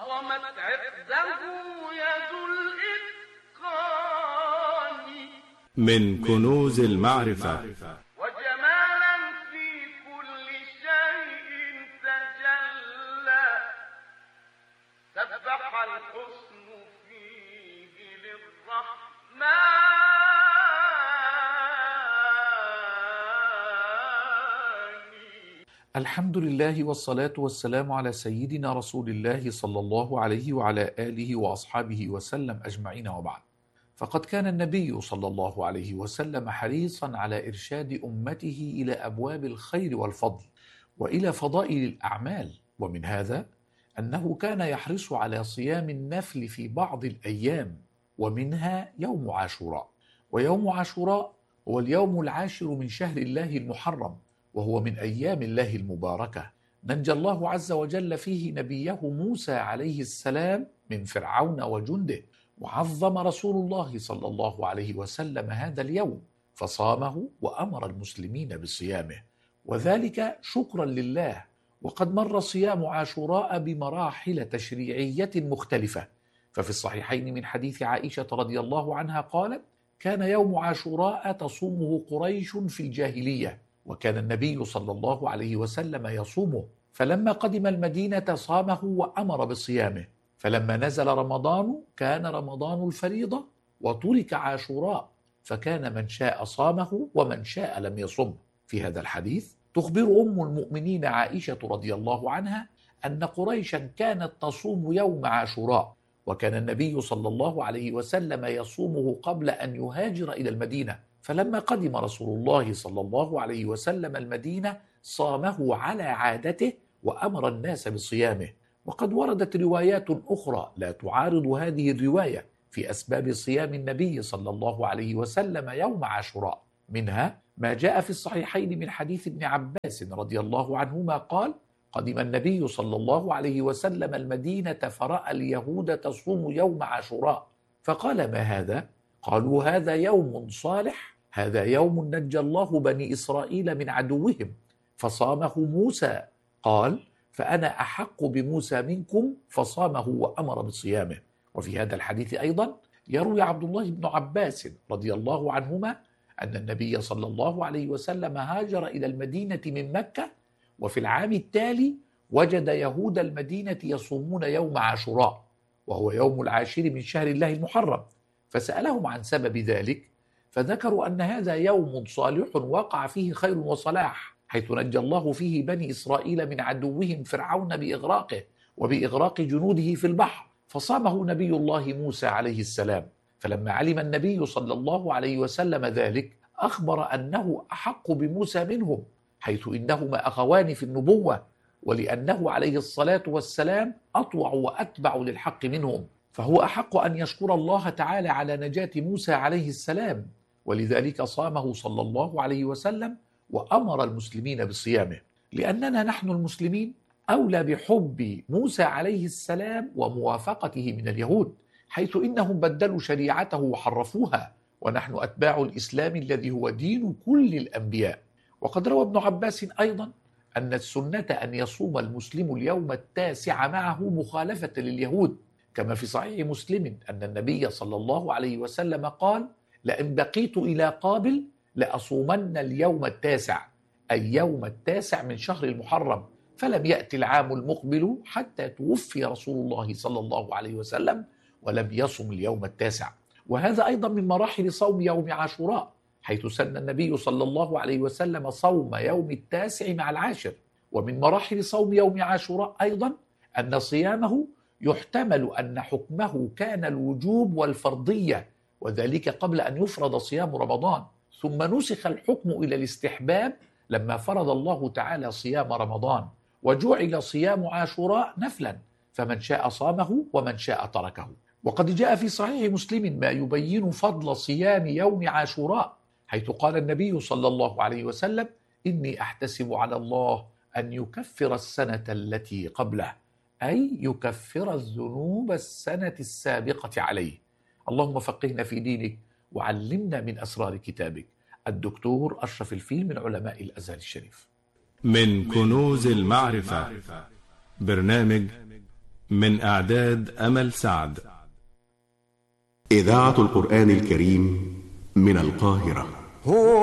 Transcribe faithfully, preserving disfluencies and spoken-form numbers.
أصمت عقده يد الإتقان من كنوز المعرفة وجمالا في كل شيء تجلى سبح الحسن فيه للرحمن. الحمد لله والصلاة والسلام على سيدنا رسول الله صلى الله عليه وعلى آله وأصحابه وسلم أجمعين، وبعد. فقد كان النبي صلى الله عليه وسلم حريصا على إرشاد أمته إلى أبواب الخير والفضل وإلى فضائل الأعمال، ومن هذا أنه كان يحرص على صيام النفل في بعض الأيام، ومنها يوم عاشوراء. ويوم عاشوراء هو اليوم العاشر من شهر الله المحرم، وهو من أيام الله المباركة نجى الله عز وجل فيه نبيه موسى عليه السلام من فرعون وجنده، وعظم رسول الله صلى الله عليه وسلم هذا اليوم فصامه وأمر المسلمين بصيامه، وذلك شكرا لله. وقد مر صيام عاشوراء بمراحل تشريعية مختلفة، ففي الصحيحين من حديث عائشة رضي الله عنها قالت: كان يوم عاشوراء تصومه قريش في الجاهلية، وكان النبي صلى الله عليه وسلم يصومه، فلما قدم المدينة صامه وأمر بصيامه، فلما نزل رمضان كان رمضان الفريضة وترك عاشوراء، فكان من شاء صامه ومن شاء لم يصم. في هذا الحديث تخبر أم المؤمنين عائشة رضي الله عنها أن قريشا كانت تصوم يوم عاشوراء، وكان النبي صلى الله عليه وسلم يصومه قبل أن يهاجر إلى المدينة، فلما قدم رسول الله صلى الله عليه وسلم المدينة صامه على عادته وأمر الناس بصيامه. وقد وردت روايات أخرى لا تعارض هذه الرواية في أسباب صيام النبي صلى الله عليه وسلم يوم عاشوراء، منها ما جاء في الصحيحين من حديث ابن عباس رضي الله عنهما قال: قدم النبي صلى الله عليه وسلم المدينة فرأى اليهود تصوم يوم عاشوراء، فقال: ما هذا؟ قالوا: هذا يوم صالح، هذا يوم نجى الله بني إسرائيل من عدوهم فصامه موسى. قال: فأنا أحق بموسى منكم، فصامه وأمر بصيامه. وفي هذا الحديث أيضا يروي عبد الله بن عباس رضي الله عنهما أن النبي صلى الله عليه وسلم هاجر إلى المدينة من مكة، وفي العام التالي وجد يهود المدينة يصومون يوم عاشوراء، وهو يوم العاشر من شهر الله المحرم، فسألهم عن سبب ذلك، فذكروا أن هذا يوم صالح وقع فيه خير وصلاح، حيث نجى الله فيه بني إسرائيل من عدوهم فرعون بإغراقه وبإغراق جنوده في البحر، فصامه نبي الله موسى عليه السلام. فلما علم النبي صلى الله عليه وسلم ذلك أخبر أنه أحق بموسى منهم، حيث إنهما أخوان في النبوة، ولأنه عليه الصلاة والسلام أطوع وأتبع للحق منهم، فهو أحق أن يشكر الله تعالى على نجاة موسى عليه السلام، ولذلك صامه صلى الله عليه وسلم وأمر المسلمين بصيامه، لأننا نحن المسلمين أولى بحب موسى عليه السلام وموافقته من اليهود، حيث إنهم بدلوا شريعته وحرفوها، ونحن أتباع الإسلام الذي هو دين كل الأنبياء. وقد روى ابن عباس أيضا أن السنة أن يصوم المسلم اليوم التاسع معه مخالفة لليهود، كما في صحيح مسلم أن النبي صلى الله عليه وسلم قال: لئن بقيت إلى قابل لأصومن اليوم التاسع، أي يوم التاسع من شهر المحرم. فلم يأتي العام المقبل حتى توفي رسول الله صلى الله عليه وسلم ولم يصم اليوم التاسع. وهذا أيضا من مراحل صوم يوم عاشوراء، حيث سن النبي صلى الله عليه وسلم صوم يوم التاسع مع العاشر. ومن مراحل صوم يوم عاشوراء أيضا أن صيامه يحتمل أن حكمه كان الوجوب والفرضية، وذلك قبل أن يفرض صيام رمضان، ثم نسخ الحكم إلى الاستحباب لما فرض الله تعالى صيام رمضان، وجعل صيام عاشوراء نفلا، فمن شاء صامه ومن شاء تركه. وقد جاء في صحيح مسلم ما يبين فضل صيام يوم عاشوراء، حيث قال النبي صلى الله عليه وسلم: إني أحتسب على الله أن يكفر السنة التي قبله، أي يكفر الذنوب السنة السابقة عليه. اللهم فقهنا في دينك وعلمنا من أسرار كتابك. الدكتور أشرف الفيل من علماء الأزهر الشريف. من كنوز المعرفة، برنامج من إعداد أمل سعد. إذاعة القرآن الكريم من القاهرة. هو